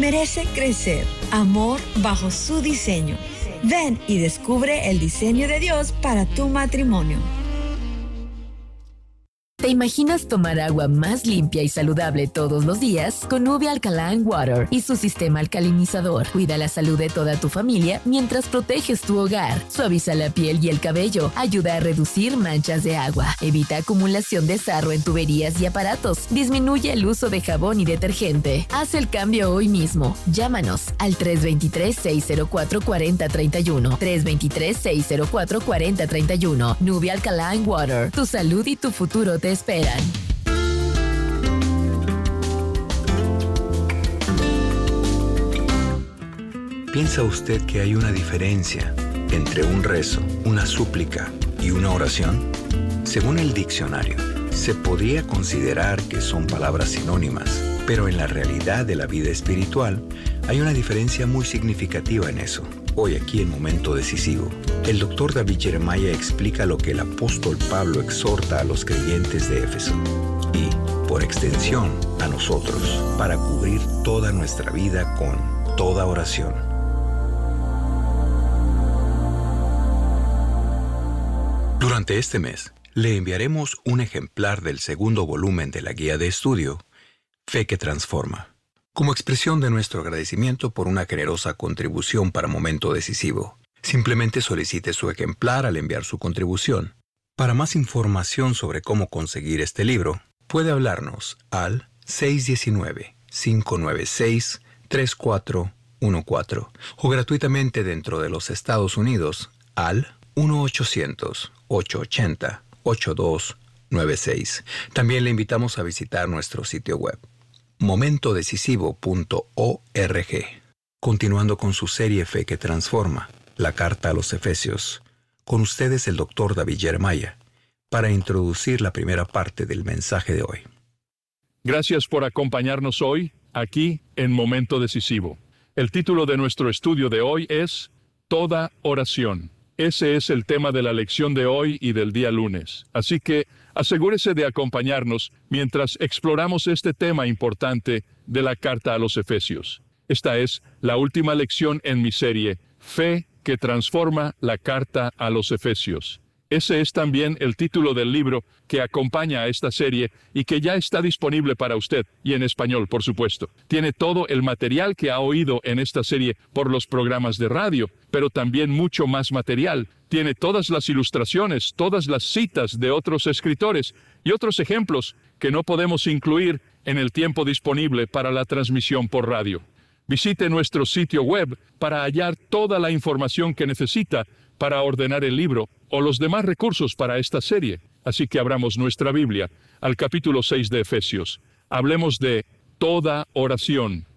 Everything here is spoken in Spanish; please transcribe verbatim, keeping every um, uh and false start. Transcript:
merece crecer. Amor bajo su diseño. Ven y descubre el diseño de Dios para tu matrimonio. ¿Te imaginas tomar agua más limpia y saludable todos los días? Con Nubia Alkaline Water y su sistema alcalinizador. Cuida la salud de toda tu familia mientras proteges tu hogar. Suaviza la piel y el cabello. Ayuda a reducir manchas de agua. Evita acumulación de sarro en tuberías y aparatos. Disminuye el uso de jabón y detergente. Haz el cambio hoy mismo. Llámanos al tres dos tres, seis cero cuatro, cuatro cero tres uno. tres dos tres, seis cero cuatro, cuatro cero tres uno. Nubia Alkaline Water. Tu salud y tu futuro te esperan. ¿Piensa usted que hay una diferencia entre un rezo, una súplica y una oración? Según el diccionario, se podría considerar que son palabras sinónimas, pero en la realidad de la vida espiritual hay una diferencia muy significativa en eso. Hoy aquí en Momento Decisivo, el doctor David Jeremiah explica lo que el apóstol Pablo exhorta a los creyentes de Éfeso y, por extensión, a nosotros, para cubrir toda nuestra vida con toda oración. Durante este mes, le enviaremos un ejemplar del segundo volumen de la guía de estudio, Fe que Transforma, como expresión de nuestro agradecimiento por una generosa contribución para Momento Decisivo. Simplemente solicite su ejemplar al enviar su contribución. Para más información sobre cómo conseguir este libro, puede hablarnos al seis uno nueve, cinco nueve seis, tres cuatro uno cuatro o gratuitamente dentro de los Estados Unidos al uno ochocientos, ocho ochenta, ochenta y dos noventa y seis. También le invitamos a visitar nuestro sitio web, momento decisivo punto org. Continuando con su serie Fe que Transforma, la carta a los Efesios, con ustedes el doctor David Jeremiah, para introducir la primera parte del mensaje de hoy. Gracias por acompañarnos hoy, aquí en Momento Decisivo. El título de nuestro estudio de hoy es Toda Oración. Ese es el tema de la lección de hoy y del día lunes. Así que asegúrese de acompañarnos mientras exploramos este tema importante de la carta a los Efesios. Esta es la última lección en mi serie, Fe que Transforma, la carta a los Efesios. Ese es también el título del libro que acompaña a esta serie y que ya está disponible para usted, y en español, por supuesto. Tiene todo el material que ha oído en esta serie por los programas de radio, pero también mucho más material. Tiene todas las ilustraciones, todas las citas de otros escritores y otros ejemplos que no podemos incluir en el tiempo disponible para la transmisión por radio. Visite nuestro sitio web para hallar toda la información que necesita para ordenar el libro o los demás recursos para esta serie. Así que abramos nuestra Biblia al capítulo seis de Efesios. Hablemos de toda oración.